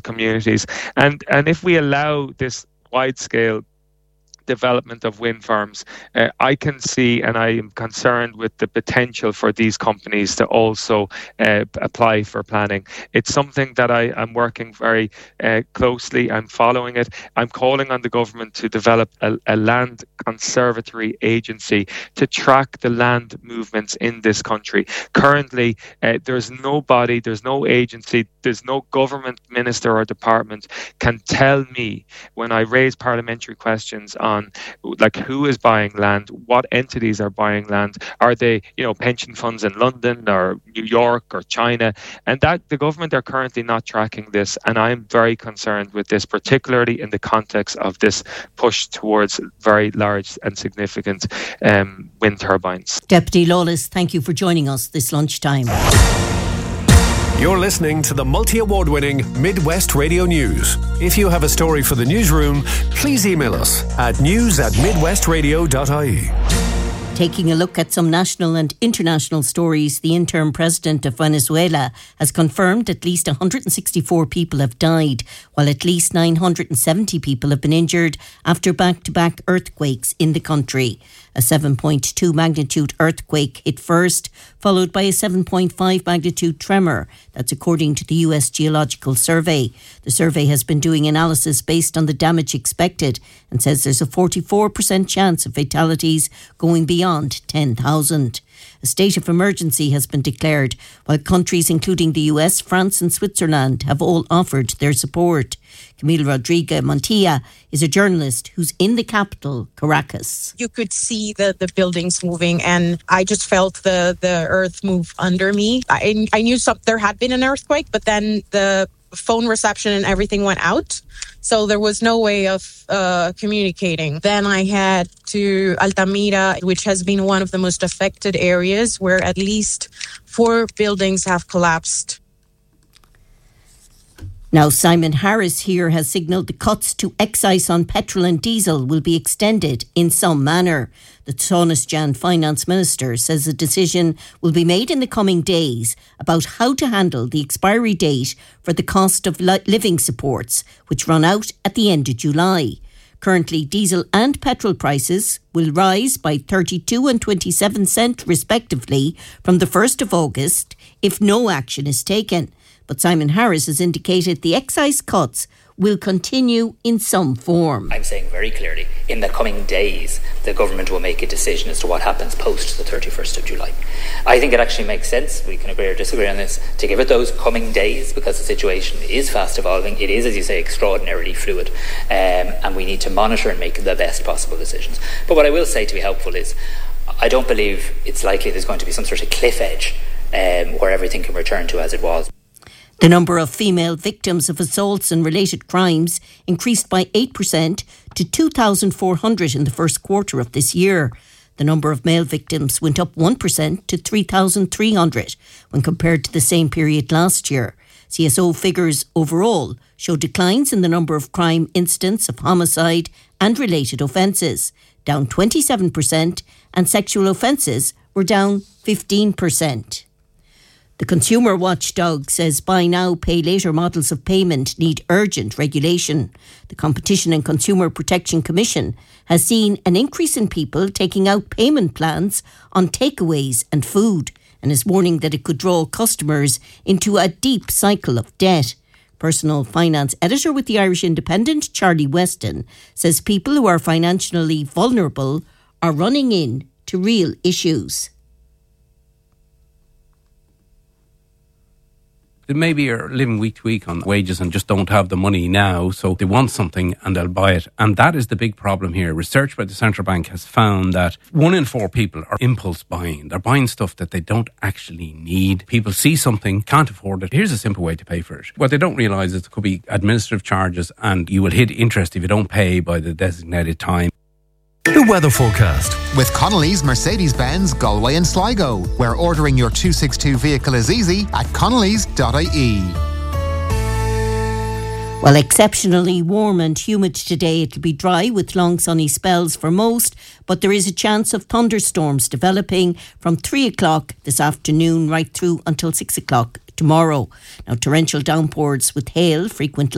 communities. And if we allow this wide-scale development of wind farms, I can see, and I am concerned with the potential for these companies to also apply for planning. It's something that I am working very closely. I'm following it. I'm calling on the government to develop a land conservatory agency to track the land movements in this country. Currently, there's no body, there's no agency, there's no government minister or department can tell me when I raise parliamentary questions on like who is buying land, what entities are buying land, are they pension funds in London or New York or China, and that the government are currently not tracking this, and I'm very concerned with this, particularly in the context of this push towards very large and significant wind turbines. Deputy Lawless, thank you for joining us this lunchtime. You're listening to the multi-award-winning Midwest Radio News. If you have a story for the newsroom, please email us at news@midwestradio.ie. Taking a look at some national and international stories, the interim president of Venezuela has confirmed at least 164 people have died, while at least 970 people have been injured after back-to-back earthquakes in the country. A 7.2 magnitude earthquake hit first, followed by a 7.5 magnitude tremor. That's according to the US Geological Survey. The survey has been doing analysis based on the damage expected and says there's a 44% chance of fatalities going beyond 10,000. A state of emergency has been declared, while countries including the US, France and Switzerland have all offered their support. Camille Rodriguez Montilla is a journalist who's in the capital, Caracas. You could see the buildings moving, and I just felt the earth move under me. I knew there had been an earthquake, but then the phone reception and everything went out. So there was no way of communicating. Then I had to Altamira, which has been one of the most affected areas, where at least 4 buildings have collapsed. Now, Simon Harris here has signalled the cuts to excise on petrol and diesel will be extended in some manner. The Tánaiste Finance Minister says a decision will be made in the coming days about how to handle the expiry date for the cost of living supports, which run out at the end of July. Currently, diesel and petrol prices will rise by 32 and 27 cents respectively from the 1st of August if no action is taken. But Simon Harris has indicated the excise cuts will continue in some form. I'm saying very clearly, in the coming days, the government will make a decision as to what happens post the 31st of July. I think it actually makes sense, we can agree or disagree on this, to give it those coming days because the situation is fast evolving. It is, as you say, extraordinarily fluid, and we need to monitor and make the best possible decisions. But what I will say to be helpful is, I don't believe it's likely there's going to be some sort of cliff edge where everything can return to as it was. The number of female victims of assaults and related crimes increased by 8% to 2,400 in the first quarter of this year. The number of male victims went up 1% to 3,300 when compared to the same period last year. CSO figures overall show declines in the number of crime incidents of homicide and related offences, down 27%, and sexual offences were down 15%. The consumer watchdog says buy now, pay later models of payment need urgent regulation. The Competition and Consumer Protection Commission has seen an increase in people taking out payment plans on takeaways and food and is warning that it could draw customers into a deep cycle of debt. Personal finance editor with the Irish Independent, Charlie Weston, says people who are financially vulnerable are running into real issues. They maybe are living week to week on wages and just don't have the money now, so they want something and they'll buy it. And that is the big problem here. Research by the Central Bank has found that 1 in 4 people are impulse buying. They're buying stuff that they don't actually need. People see something, can't afford it. Here's a simple way to pay for it. What they don't realise is it could be administrative charges and you will hit interest if you don't pay by the designated time. The weather forecast. With Connolly's Mercedes-Benz, Galway and Sligo, where ordering your 262 vehicle is easy at connellys.ie. Well, exceptionally warm and humid today. It'll be dry with long sunny spells for most, but there is a chance of thunderstorms developing from 3 o'clock this afternoon right through until 6 o'clock tomorrow. Now, torrential downpours with hail, frequent